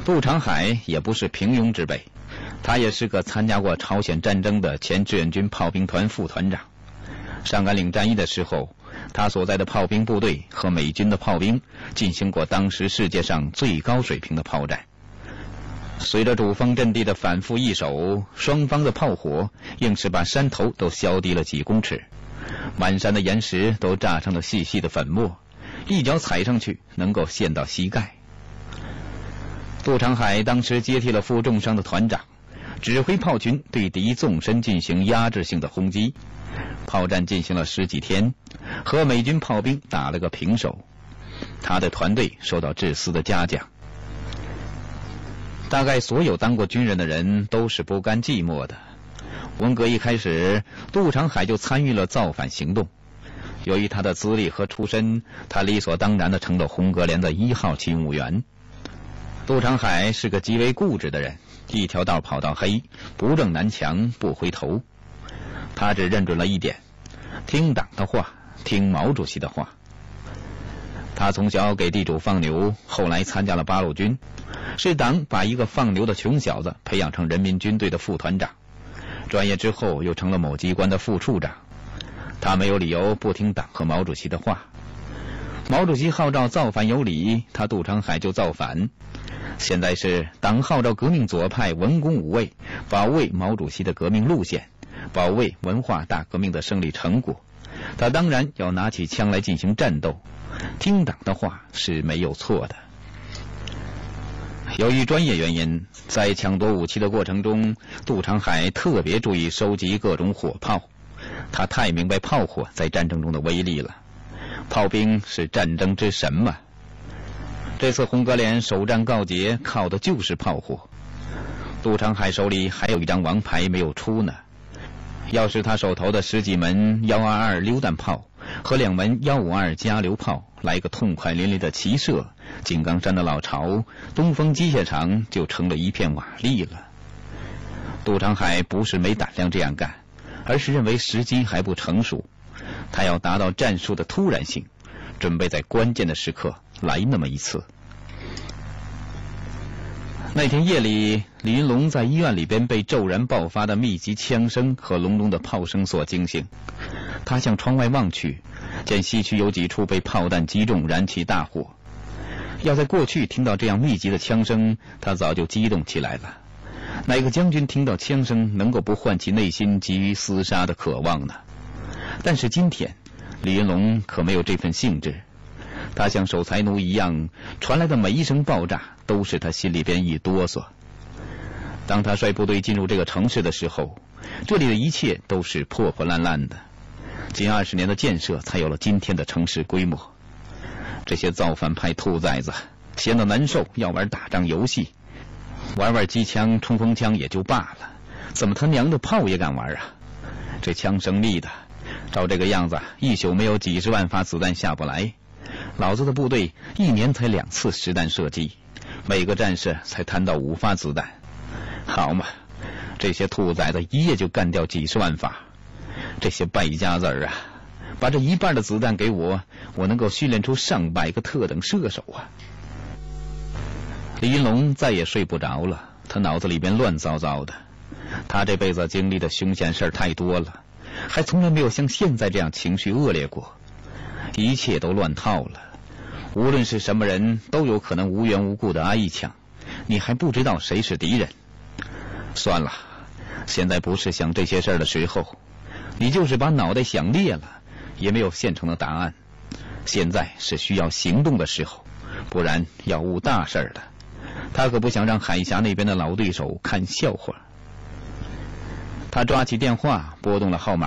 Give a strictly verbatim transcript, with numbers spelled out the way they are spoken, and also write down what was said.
杜长海也不是平庸之辈，他也是个参加过朝鲜战争的前志愿军炮兵团副团长。上甘岭战役的时候，他所在的炮兵部队和美军的炮兵进行过当时世界上最高水平的炮战。随着主锋阵地的反复易手，双方的炮火硬是把山头都削低了几公尺，满山的岩石都炸成了细细的粉末，一脚踩上去能够陷到膝盖。杜长海当时接替了负重伤的团长，指挥炮群对敌纵深进行压制性的轰击。炮战进行了十几天，和美军炮兵打了个平手，他的团队受到致死的嘉奖。大概所有当过军人的人都是不甘寂寞的。文革一开始，杜长海就参与了造反行动。由于他的资历和出身，他理所当然地成了红隔连的一号勤务员。杜长海是个极为固执的人，一条道跑到黑，不撞南墙不回头。他只认准了一点，听党的话，听毛主席的话。他从小给地主放牛，后来参加了八路军，是党把一个放牛的穷小子培养成人民军队的副团长，转业之后又成了某机关的副处长。他没有理由不听党和毛主席的话。毛主席号召造反有理，他杜长海就造反。现在是党号召革命左派文工武卫保卫毛主席的革命路线，保卫文化大革命的胜利成果，他当然要拿起枪来进行战斗。听党的话是没有错的。由于专业原因，在抢夺武器的过程中，杜长海特别注意收集各种火炮。他太明白炮火在战争中的威力了，炮兵是战争之神嘛。这次红隔连首战告捷，靠的就是炮火。杜长海手里还有一张王牌没有出呢，要是他手头的十几门幺二二榴弹炮和两门幺五二加榴炮来个痛快淋漓的齐射，井冈山的老巢东风机械厂就成了一片瓦砾了。杜长海不是没胆量这样干，而是认为时机还不成熟，他要达到战术的突然性，准备在关键的时刻来那么一次。那天夜里，李云龙在医院里边被骤然爆发的密集枪声和隆隆的炮声所惊醒。他向窗外望去，见西区有几处被炮弹击中，燃起大火。要在过去听到这样密集的枪声，他早就激动起来了。哪个将军听到枪声能够不唤起内心急于厮杀的渴望呢？但是今天，李云龙可没有这份兴致。他像守财奴一样，传来的每一声爆炸都是他心里边一哆嗦。当他率部队进入这个城市的时候，这里的一切都是破破烂烂的，近二十年的建设才有了今天的城市规模。这些造反派兔崽子闲得难受，要玩打仗游戏，玩玩机枪冲锋枪也就罢了，怎么他娘的炮也敢玩啊？这枪声密的，照这个样子一宿没有几十万发子弹下不来。老子的部队一年才两次实弹射击，每个战士才摊到五发子弹，好嘛，这些兔崽子一夜就干掉几十万发。这些败家子儿啊，把这一半的子弹给我，我能够训练出上百个特等射手啊！李云龙再也睡不着了，他脑子里边乱糟糟的。他这辈子经历的凶险事儿太多了，还从来没有像现在这样情绪恶劣过。一切都乱套了，无论是什么人都有可能无缘无故的挨一枪，你还不知道谁是敌人。算了，现在不是想这些事儿的时候，你就是把脑袋想裂了也没有现成的答案。现在是需要行动的时候，不然要误大事了。他可不想让海峡那边的老对手看笑话。他抓起电话拨动了号码，